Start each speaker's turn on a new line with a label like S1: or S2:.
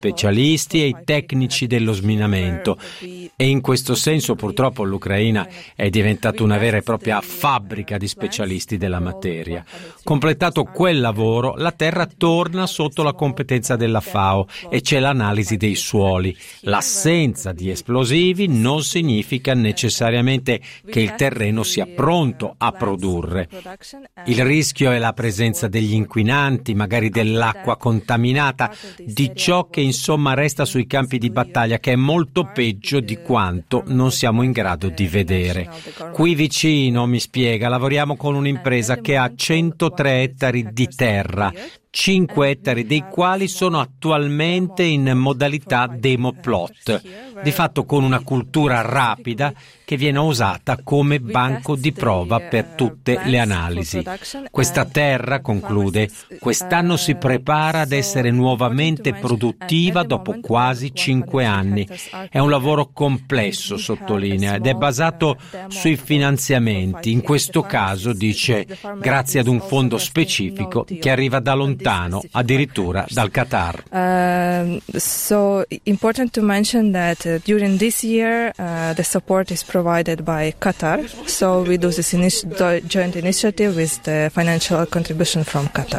S1: specialisti e i tecnici dello sminamento, e in questo senso purtroppo l'Ucraina è diventata una vera e propria fabbrica di specialisti della materia. Completato quel lavoro, la terra torna sotto la competenza della FAO e c'è l'analisi dei suoli. L'assenza di esplosivi non significa necessariamente che il terreno sia pronto a produrre. Il rischio è la presenza degli inquinanti, magari dell'acqua contaminata, di ciò che insomma resta sui campi di battaglia, che è molto peggio di quanto non siamo in grado di vedere. Qui vicino, mi spiega, lavoriamo con un'impresa che ha 103 ettari di terra, 5 ettari dei quali sono attualmente in modalità demo plot, di fatto con una cultura rapida che viene usata come banco di prova per tutte le analisi. Questa terra, conclude, quest'anno si prepara ad essere nuovamente produttiva dopo quasi 5 anni. È un lavoro complesso, sottolinea, ed è basato sui finanziamenti. In questo caso, dice, grazie ad un fondo specifico che arriva da lontano, addirittura dal Qatar.
S2: So important to mention that during this year the support is provided by Qatar. So we do this joint initiative with the financial contribution from Qatar.